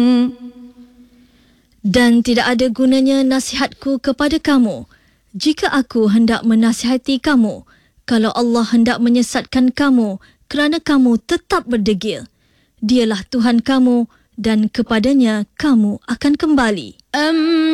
Dan tidak ada gunanya nasihatku kepada kamu jika aku hendak menasihati kamu kalau Allah hendak menyesatkan kamu kerana kamu tetap berdegil. Dialah Tuhan kamu dan kepadanya kamu akan kembali.